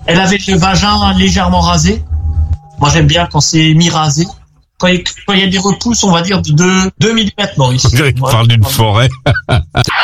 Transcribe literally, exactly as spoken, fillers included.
Elle avait le vagin légèrement rasé. Moi, j'aime bien quand c'est mi-rasé. Quand il, quand il y a des repousses, on va dire de deux millimètres, Maurice. On dirait qu'il Ouais. parle d'une forêt.